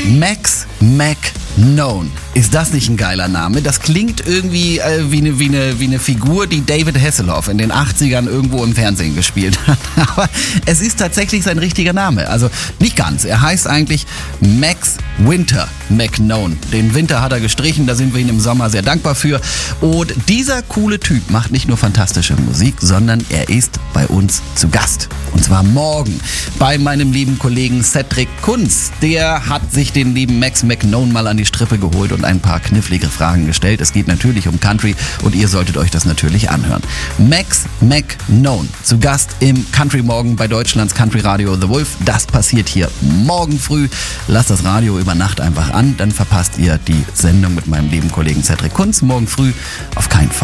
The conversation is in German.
Max McKnown. Ist das nicht ein geiler Name? Das klingt irgendwie wie eine Figur, die David Hasselhoff in den 80ern irgendwo im Fernsehen gespielt hat. Aber es ist tatsächlich sein richtiger Name. Also nicht ganz. Er heißt eigentlich Max Winter McKnown. Den Winter hat er gestrichen, da sind wir ihm im Sommer sehr dankbar für. Und dieser coole Typ macht nicht nur fantastische Musik, sondern er ist bei uns zu Gast. Und zwar morgen bei meinem lieben Kollegen Cedric Kunz. Der hat sich den lieben Max McKnown mal an die Strippe geholt und ein paar knifflige Fragen gestellt. Es geht natürlich um Country und ihr solltet euch das natürlich anhören. Max McKnown zu Gast im Country Morgen bei Deutschlands Country Radio The Wolf. Das passiert hier morgen früh. Lasst das Radio über Nacht einfach an, dann verpasst ihr die Sendung mit meinem lieben Kollegen Cedric Kunz morgen früh auf keinen Fall.